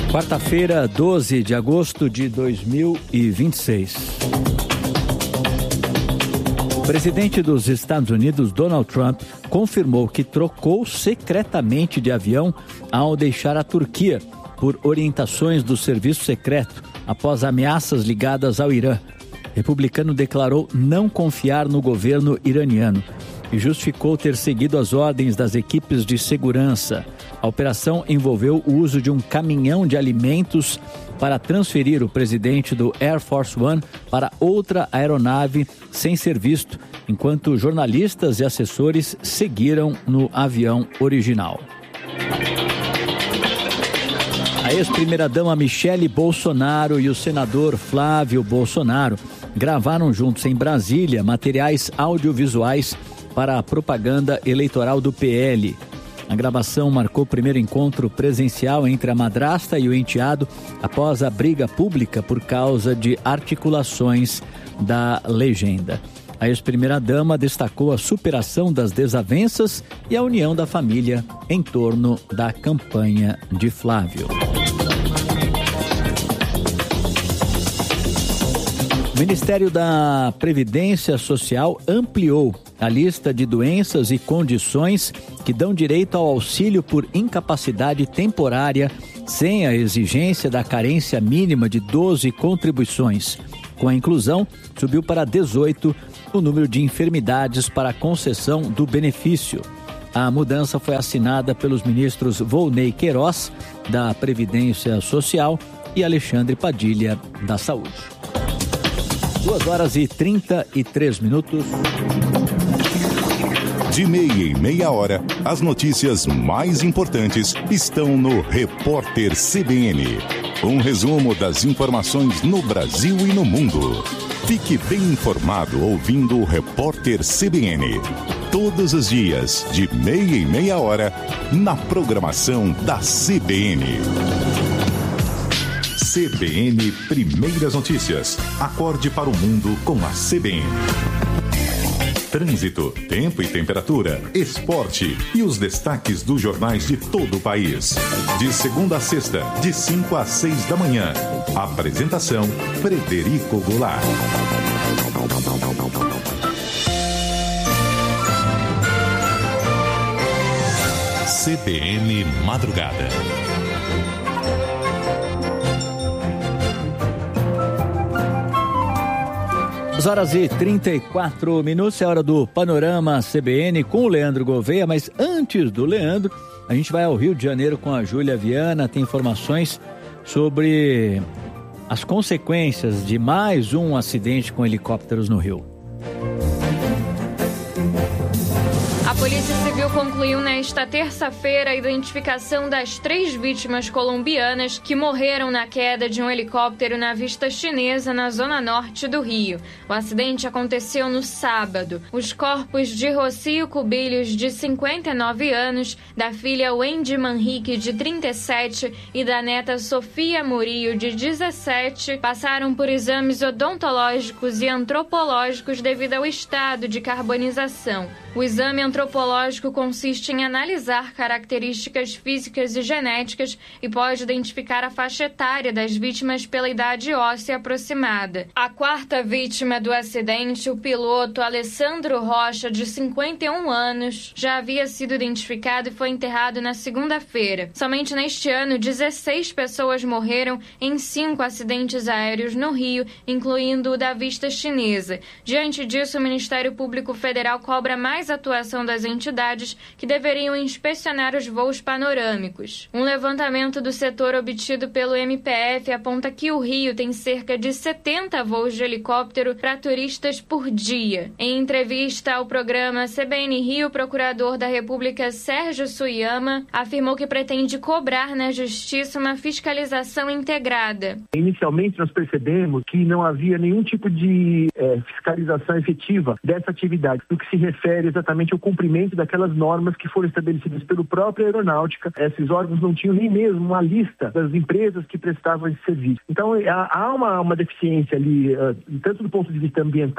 Quarta-feira, 12 de agosto de 2026. O presidente dos Estados Unidos, Donald Trump, confirmou que trocou secretamente de avião ao deixar a Turquia por orientações do serviço secreto após ameaças ligadas ao Irã. O republicano declarou não confiar no governo iraniano e justificou ter seguido as ordens das equipes de segurança. A operação envolveu o uso de um caminhão de alimentos para transferir o presidente do Air Force One para outra aeronave sem ser visto, enquanto jornalistas e assessores seguiram no avião original. A ex-primeira-dama Michele Bolsonaro e o senador Flávio Bolsonaro gravaram juntos em Brasília materiais audiovisuais para a propaganda eleitoral do PL. A gravação marcou o primeiro encontro presencial entre a madrasta e o enteado após a briga pública por causa de articulações da legenda. A ex-primeira-dama destacou a superação das desavenças e a união da família em torno da campanha de Flávio. O Ministério da Previdência Social ampliou a lista de doenças e condições que dão direito ao auxílio por incapacidade temporária sem a exigência da carência mínima de 12 contribuições. Com a inclusão, subiu para 18 o número de enfermidades para a concessão do benefício. A mudança foi assinada pelos ministros Volney Queiroz, da Previdência Social, e Alexandre Padilha, da Saúde. 2h33. De meia em meia hora, as notícias mais importantes estão no Repórter CBN. Um resumo das informações no Brasil e no mundo. Fique bem informado ouvindo o Repórter CBN. Todos os dias, de meia em meia hora, na programação da CBN. CBN Primeiras Notícias. Acorde para o mundo com a CBN. Trânsito, tempo e temperatura, esporte e os destaques dos jornais de todo o país. De segunda a sexta, de 5 às 6 da manhã. Apresentação, Frederico Goulart. CBN Madrugada. 2h34, é hora do Panorama CBN com o Leandro Gouveia, mas antes do Leandro, a gente vai ao Rio de Janeiro com a Júlia Viana, tem informações sobre as consequências de mais um acidente com helicópteros no Rio. A Polícia Civil concluiu nesta terça-feira a identificação das 3 vítimas colombianas que morreram na queda de um helicóptero na Vista Chinesa, na zona norte do Rio. O acidente aconteceu no sábado. Os corpos de Rocio Cubilhos, de 59 anos, da filha Wendy Manrique, de 37, e da neta Sofia Murillo, de 17, passaram por exames odontológicos e antropológicos devido ao estado de carbonização. O exame antropológico consiste em analisar características físicas e genéticas e pode identificar a faixa etária das vítimas pela idade óssea aproximada. A quarta vítima do acidente, o piloto Alessandro Rocha, de 51 anos, já havia sido identificado e foi enterrado na segunda-feira. Somente neste ano, 16 pessoas morreram em 5 acidentes aéreos no Rio, incluindo o da Vista Chinesa. Diante disso, o Ministério Público Federal cobra mais atuação das entidades que deveriam inspecionar os voos panorâmicos. Um levantamento do setor obtido pelo MPF aponta que o Rio tem cerca de 70 voos de helicóptero para turistas por dia. Em entrevista ao programa CBN Rio, o procurador da República Sérgio Suyama afirmou que pretende cobrar na Justiça uma fiscalização integrada. Inicialmente nós percebemos que não havia nenhum tipo de fiscalização efetiva dessa atividade, no que se refere exatamente ao cumprimento daquelas normas que foram estabelecidas pelo próprio Aeronáutica. Esses órgãos não tinham nem mesmo uma lista das empresas que prestavam esse serviço. Então há uma deficiência ali, tanto do ponto de vista ambiental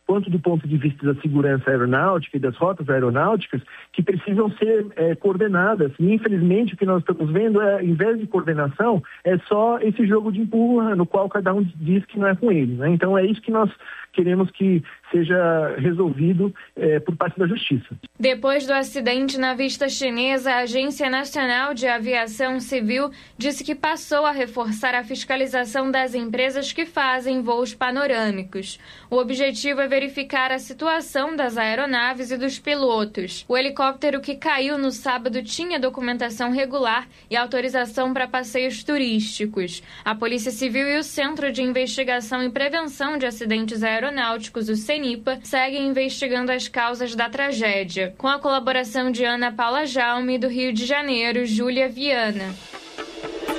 quanto do ponto de vista da segurança aeronáutica e das rotas aeronáuticas, que precisam ser coordenadas. E, infelizmente, o que nós estamos vendo em vez de coordenação, é só esse jogo de empurra, no qual cada um diz que não é com ele, né? Então, é isso que nós queremos que seja resolvido por parte da Justiça. Depois do acidente na Vista Chinesa, a Agência Nacional de Aviação Civil disse que passou a reforçar a fiscalização das empresas que fazem voos panorâmicos. O objetivo é verificar a situação das aeronaves e dos pilotos. O helicóptero que caiu no sábado tinha documentação regular e autorização para passeios turísticos. A Polícia Civil e o Centro de Investigação e Prevenção de Acidentes Aeronáuticos, o CENIPA, seguem investigando as causas da tragédia. Com a colaboração de Ana Paula Jaume, do Rio de Janeiro, Júlia Viana.